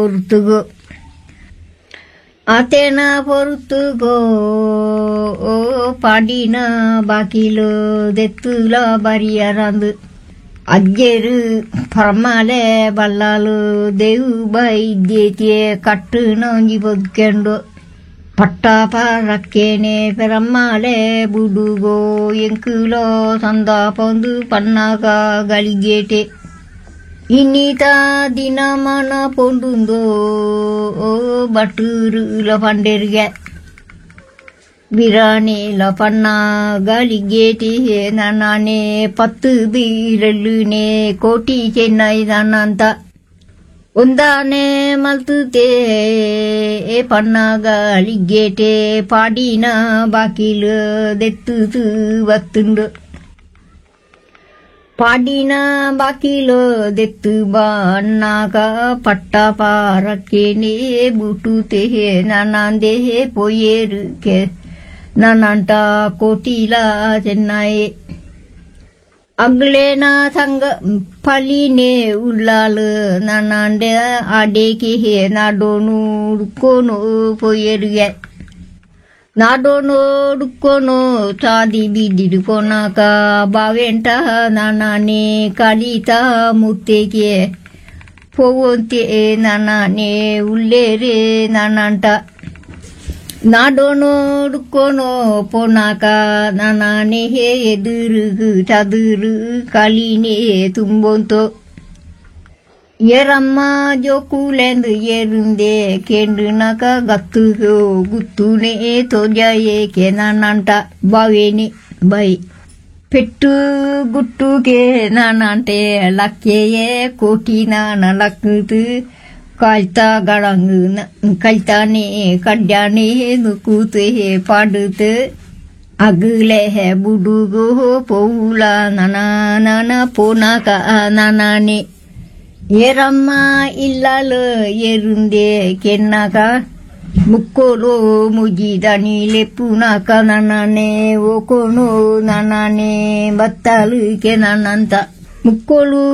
பொறுத்துகோ அத்தேனா பொறுத்துகோ பாடினா பாக்கிலோ தெத்துலா பரியறந்து அஜ்ஜெரு பரமாலே பல்லாலு தேவு பைத்தியே கட்டு நோஞ்சி பொதுக்கெண்டோ பட்டாபாரக்கேனே பெரம்மாலே புடுகோ எங்குலோ சந்தா பொந்து பன்னாகா கலிகேட்டே இன்னிதா தினமான பொண்டுந்தோ பட்டுருல பண்டெருக விரானேல பன்னா கலிகேட்டே நானே 10 பீரல்லுனே கோட்டி சென்னை தானந்தா ಒಂದಾನೆ ಮಲ್ತುತೆ ಪನ್ನಾಗ ಅಲಿಗೇಟೆ ಪಾಡಿನ ಬಾಕಿಲು ದೆತ್ತು ಬತ್ತುಂಡು ಪಾಡಿನ ಬಾಕಿಲು ದೆತ್ತು ಬನ್ನಾಗ ಪಟ್ಟ ಪಾರಕ್ಕೇನೆ ಬುಟುತೆ ನಾನಂದೆ ಪೊಯ್ಯೇರುಕೆ ನಾನಂಟ ಕೋಟಿಲ ಚೆನ್ನೈ ಅಗ್ಲೇನ ಸಂಗ ಫಲಿನೇ ಉಳ್ಳಾಲು ನಾನಂಡೆ ಅಡೇಕಿ ನಾಡೋನು ಡುಕ್ಕೋನು ಪೊಯ್ಯರುಗೆ ನಾಡೋನು ಡುಕ್ಕೋನು ಚಾದಿ ಬಿದ್ದಿಡುಕೋನಾಕ ಬಾವೆಂಟ ನಾನೇ ಕಲಿತ ಮುತ್ತೆಗೆ ಪೋವಂತೆ ನಾನೇ ಉಳ್ಳೇರೆ ನಾನಂಟ நாடோனோடுக்கோனோ போனாக்கா நானே எதிருக்கு சதுரு களினே தும்போந்தோ ஏரம்மா ஜோக்குலேந்து ஏருந்தே கேண்டுனாக்கா கத்துகோ குத்துனே தோஜாயே கே நானಂಟ ಬಾವೇನಿ ಬೈ ಪೆಟ್ಟು ಗುಟ್ಟುಗೆ ನಾನಂಟೆ ಲಕ್ಕೆಯೇ ಕೋಟಿ ನಾನ ಲಕ್ಕದು ಕಾಯ್ತಾ ಗಳಂಗು ಕೈತಾನೆ ಕಡ್ಯಾನೆ ನುಕೂತೆ ಪಾಡುತ್ತೆ ಅಗಲೆ ಬುಡುಗೋ ಪೌಲ ನನ ಪೋನಾಕ ನಾನೇ ಏರಮ್ಮ ಇಲ್ಲಲು ಏರುಂದೆ ಕೆನ್ನಾಕ ಮುಕ್ಕೋಲು ಮುಜಿದನಿ ಲೆಪ್ಪುನಾಕ ನಾನೇ ಓಕೋನು ನಾನೇ ಬತ್ತಲು ಕೆ ನಾನಂತ ಮುಕ್ಕೋಲು